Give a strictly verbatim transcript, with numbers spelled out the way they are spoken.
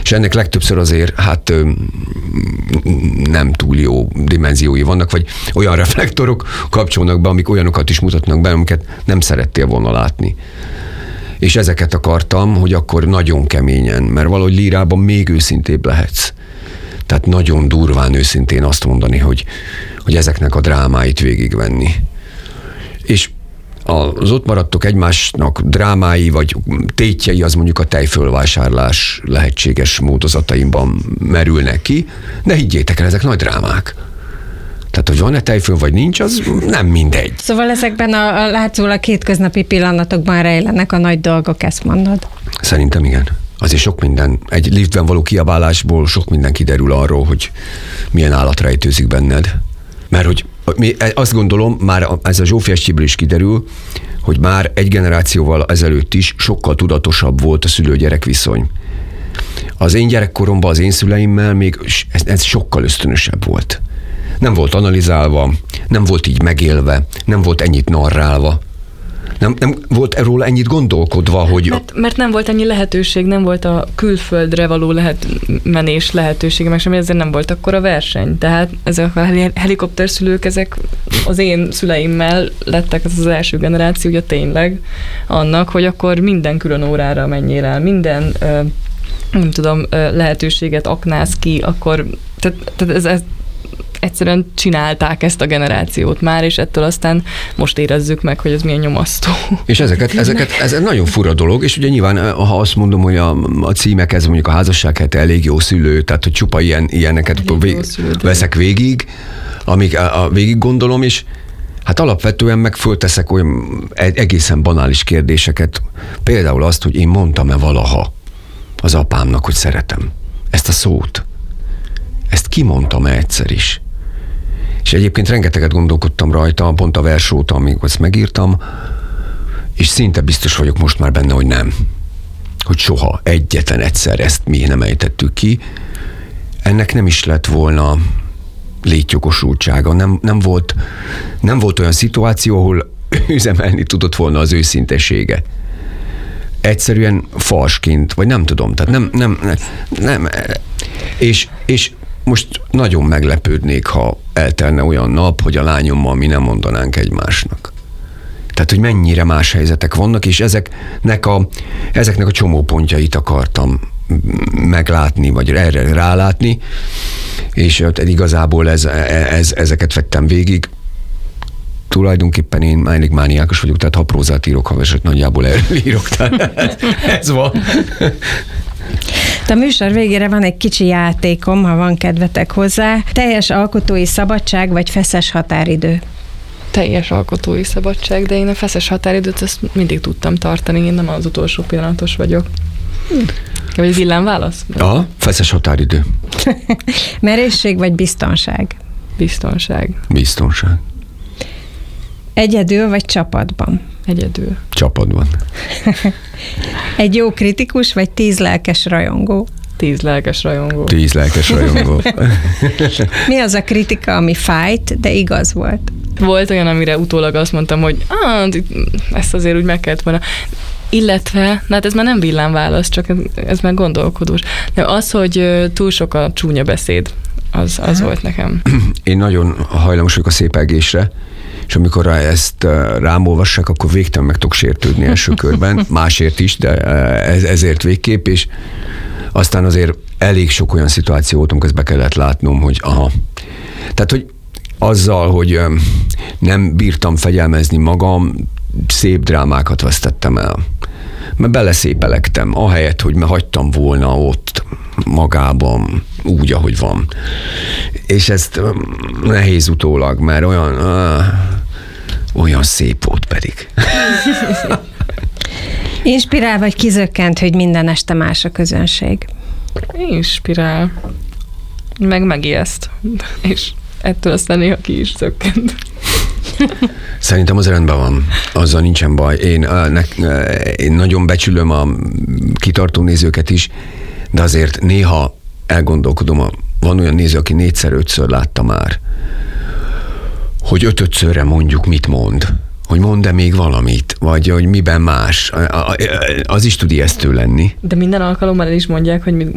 És ennek legtöbbször azért hát nem túl jó dimenziói vannak, vagy olyan reflektorok kapcsolnak be, amik olyanokat is mutatnak be, amiket nem szerettél volna látni. És ezeket akartam, hogy akkor nagyon keményen, mert valahogy lírában még őszintébb lehetsz. Tehát nagyon durván őszintén azt mondani, hogy, hogy ezeknek a drámáit végigvenni. És az ott maradtok egymásnak drámái, vagy tétjei, az mondjuk a tejfölvásárlás lehetséges módozataimban merülnek ki, de higgyétek el, ezek nagy drámák. Tehát, hogy van-e tejföl, vagy nincs, az nem mindegy. Szóval ezekben a, a látszólag kétköznapi pillanatokban rejlenek a nagy dolgok, ezt mondod? Szerintem igen. Azért sok minden, egy liftben való kiabálásból sok minden kiderül arról, hogy milyen állat rejtőzik benned. Mert hogy azt gondolom, már ez a Zsófi estéből is kiderül, hogy már egy generációval ezelőtt is sokkal tudatosabb volt a szülő-gyerek viszony. Az én gyerekkoromban az én szüleimmel még ez, ez sokkal ösztönösebb volt. Nem volt analizálva, nem volt így megélve, nem volt ennyit narrálva. Nem, nem volt róla ennyit gondolkodva, hogy... Mert, mert nem volt ennyi lehetőség, nem volt a külföldre való lehet, menés lehetősége, meg semmi, ezért nem volt akkor a verseny. Tehát ezek a helikopterszülők, ezek az én szüleimmel lettek az az első generáció, ugye tényleg annak, hogy akkor minden külön órára menjél el, minden nem tudom, lehetőséget aknáz ki, akkor tehát, tehát ez, ez egyszerűen csinálták ezt a generációt már, és ettől aztán most érezzük meg, hogy ez milyen nyomasztó. És ezeket, ezeket, ez egy nagyon fura dolog, és ugye nyilván, ha azt mondom, hogy a, a címek, ez mondjuk a házasság, hát elég jó szülő, tehát hogy csupa ilyen, ilyeneket vég, szülő, veszek végig, amíg a, a végig gondolom, és hát alapvetően meg fölteszek olyan egészen banális kérdéseket, például azt, hogy én mondtam-e valaha az apámnak, hogy szeretem ezt a szót. Ezt kimondtam-e egyszer is. És egyébként rengeteget gondolkodtam rajta, pont a vers óta, amíg ezt megírtam, és szinte biztos vagyok most már benne, hogy nem. Hogy soha egyetlen egyszer ezt mi nem ejtettük ki. Ennek nem is lett volna létjogosultsága. Nem, nem, volt, nem volt olyan szituáció, ahol üzemelni tudott volna az őszintesége. Egyszerűen farsként, vagy nem tudom, tehát nem, nem, nem, nem. És, és most nagyon meglepődnék, ha eltelne olyan nap, hogy a lányommal mi nem mondanánk egymásnak. Tehát, hogy mennyire más helyzetek vannak, és ezeknek a, ezeknek a csomópontjait akartam meglátni, vagy erre rálátni, és igazából ez, ez, ezeket vettem végig. Tulajdonképpen én már elég mániákos vagyok, tehát ha prózát írok, ha verset nagyjából erről írok, tehát ez, ez van. De a műsor végére van egy kicsi játékom, ha van kedvetek hozzá. Teljes alkotói szabadság, vagy feszes határidő? Teljes alkotói szabadság, de én a feszes határidőt ezt mindig tudtam tartani, én nem az utolsó pillanatos vagyok. Hm. Vagy villámválasz? Aha, feszes határidő. Merészség vagy biztonság? Biztonság. Biztonság. Egyedül vagy csapatban? Egyedül. Csapatban. Egy jó kritikus, vagy tíz lelkes rajongó? Tíz lelkes rajongó. Tíz lelkes rajongó. Mi az a kritika, ami fájt, de igaz volt? Volt olyan, amire utólag azt mondtam, hogy ah, ezt azért úgy meg kellett volna. Illetve, hát ez már nem villámválasz, csak ez, ez már gondolkodós. De az, hogy túl sok a csúnya beszéd, az, az volt nekem. Én nagyon hajlamos vagyok a szépelgésre, és amikor ezt rám olvassák, akkor végtelen meg tudok sértődni első körben, másért is, de ez, ezért végképp, és aztán azért elég sok olyan szituáció volt, amikor ezt be kellett látnom, hogy aha. Tehát, hogy azzal, hogy nem bírtam fegyelmezni magam, szép drámákat vesztettem el. Mert beleszépelektem, ahelyett, hogy hagytam volna ott magában, úgy, ahogy van. És ezt nehéz utólag, mert olyan, ah, olyan szép volt pedig. Inspirál vagy kizökkent, hogy minden este más a közönség? Inspirál. Meg megijeszt. És ettől aztán néha ki is zökkent. Szerintem az rendben van. Azzal nincsen baj. Én, ne, én nagyon becsülöm a kitartó nézőket is, de azért néha elgondolkodom, van olyan néző, aki négyszer-ötször látta már, hogy ötödszörre mondjuk mit mond. Hogy mond-e még valamit, vagy hogy miben más. Az is tud ijesztő lenni. De minden alkalommal el is mondják, hogy mit